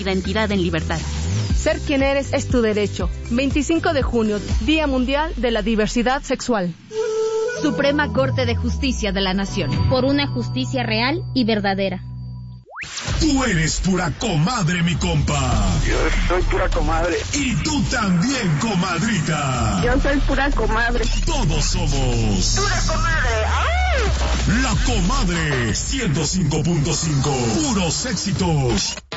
Identidad en libertad. Ser quien eres es tu derecho. 25 de junio, Día Mundial de la Diversidad Sexual. Suprema Corte de Justicia de la Nación. Por una justicia real y verdadera. Tú eres pura comadre, mi compa. Yo soy pura comadre. Y tú también, comadrita. Yo soy pura comadre. Todos somos pura comadre. ¡Ay! La Comadre 105.5. Puros éxitos.